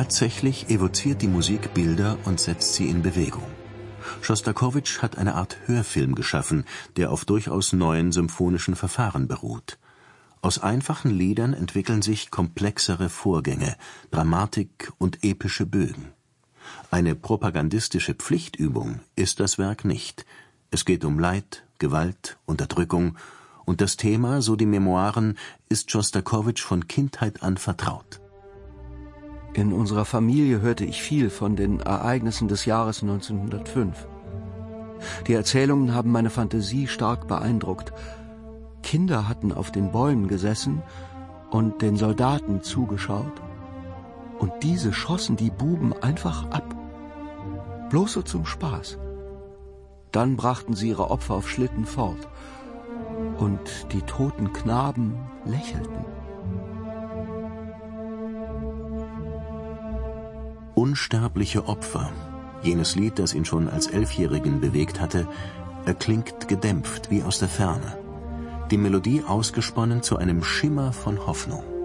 Tatsächlich evoziert die Musik Bilder und setzt sie in Bewegung. Schostakowitsch hat eine Art Hörfilm geschaffen, der auf durchaus neuen symphonischen Verfahren beruht. Aus einfachen Liedern entwickeln sich komplexere Vorgänge, Dramatik und epische Bögen. Eine propagandistische Pflichtübung ist das Werk nicht. Es geht um Leid, Gewalt, Unterdrückung, und das Thema, so die Memoiren, ist Schostakowitsch von Kindheit an vertraut. In unserer Familie hörte ich viel von den Ereignissen des Jahres 1905. Die Erzählungen haben meine Fantasie stark beeindruckt. Kinder hatten auf den Bäumen gesessen und den Soldaten zugeschaut. Und diese schossen die Buben einfach ab. Bloß so zum Spaß. Dann brachten sie ihre Opfer auf Schlitten fort. Und die toten Knaben lächelten. Unsterbliche Opfer, jenes Lied, das ihn schon als 11-Jährigen bewegt hatte, erklingt gedämpft wie aus der Ferne. Die Melodie ausgesponnen zu einem Schimmer von Hoffnung.